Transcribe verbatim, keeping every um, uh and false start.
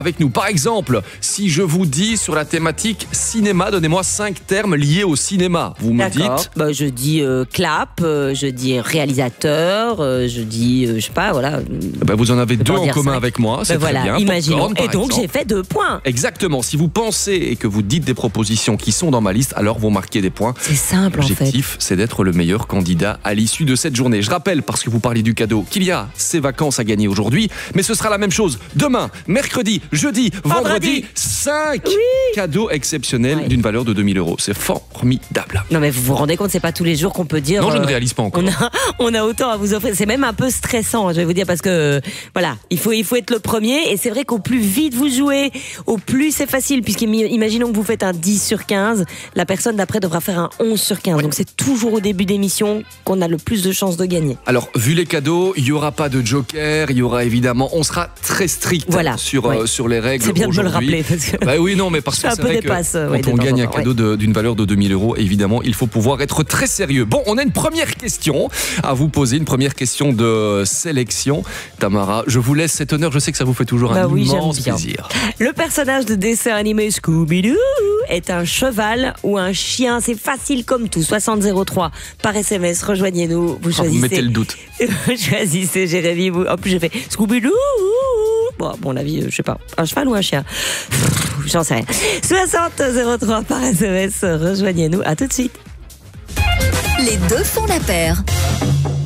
Avec nous. Par exemple, si je vous dis sur la thématique cinéma, donnez-moi cinq termes liés au cinéma. Vous me dites bah, je dis euh, clap, euh, je dis réalisateur, euh, je dis, euh, je sais pas, voilà. Bah, vous en avez deux en commun cinq. avec moi, c'est bah, très voilà, bien. Imaginons. Popcorn, et donc exemple. j'ai fait deux points. Exactement. Si vous pensez et que vous dites des propositions qui sont dans ma liste, alors vous marquez des points. C'est simple en fait. L'objectif, c'est d'être le meilleur candidat à l'issue de cette journée. Je rappelle, parce que vous parlez du cadeau, qu'il y a ces vacances à gagner aujourd'hui, mais ce sera la même chose demain, mercredi, jeudi, vendredi. Vendredi, cinq oui. cadeaux exceptionnels ouais. d'une valeur de deux mille euros. C'est formidable. Non mais vous vous rendez compte, c'est pas tous les jours qu'on peut dire... Non, je ne réalise pas encore. On a, on a autant à vous offrir. C'est même un peu stressant, je vais vous dire, parce que voilà, il faut, il faut être le premier. Et c'est vrai qu'au plus vite vous jouez, au plus c'est facile. Puisqu'imaginons que vous faites un dix sur quinze, la personne d'après devra faire un onze sur quinze. Ouais. Donc c'est toujours au début d'émission qu'on a le plus de chances de gagner. Alors, vu les cadeaux, il n'y aura pas de joker. Il y aura évidemment... On sera très strict voilà. sur, ouais. euh, sur les règles. C'est bien de me le rappeler. Parce que bah oui, non, mais parce que c'est vrai que dépasse, quand ouais, on gagne temps, un cadeau ouais. d'une valeur de deux mille euros, évidemment, il faut pouvoir être très sérieux. Bon, on a une première question à vous poser, une première question de sélection. Tamara, je vous laisse cet honneur. Je sais que ça vous fait toujours bah un oui, immense plaisir. Le personnage de dessin animé Scooby-Doo est un cheval ou un chien. C'est facile comme tout. soixante zéro trois par S M S. Rejoignez-nous. Vous choisissez. Oh, vous mettez le doute. Vous choisissez, Jérémy. Vous... En plus, j'ai fait Scooby-Doo. Bon, bon, la vie, je sais pas, un cheval ou un chien, j'en sais rien. soixante zéro trois par S M S, rejoignez-nous, à tout de suite. Les deux font la paire.